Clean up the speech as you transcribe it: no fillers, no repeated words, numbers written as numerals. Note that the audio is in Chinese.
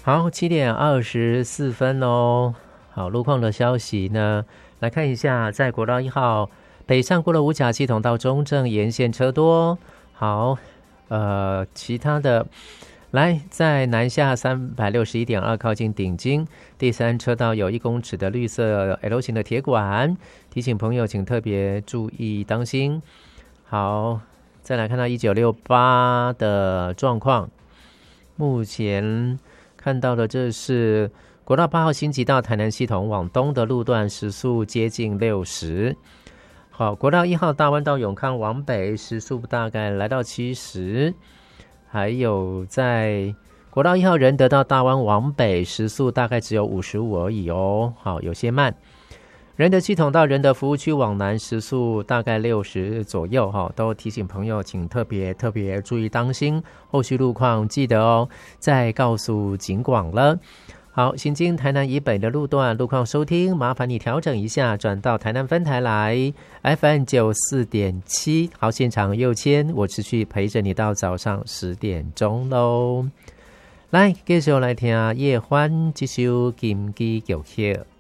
好，7:24哦。好，路况的消息呢，来看一下，在国道1号北上过了五甲系统到中正沿线车多。好，其他的来在南下361.2靠近顶金第3车道有1公尺的绿色 L 型的铁管，提醒朋友请特别注意当心。好，再来看到1968的状况，目前看到的这是国道8号新吉到台南系统往东的路段，时速接近60。好，国道1号大湾到永康往北，时速大概来到70。还有在国道1号仁德到大湾往北，时速大概只有55而已哦。好，有些慢。仁德系统到仁德服务区往南，时速大概60左右，都提醒朋友请特别注意当心，后续路况记得哦，再告诉警广了。好，行经台南以北的路段路况收听，麻烦你调整一下，转到台南分台来 FM 94.7。好，现场右签，我持续陪着你到早上10点钟咯。来，继续来听叶欢这首金鸡玉曲。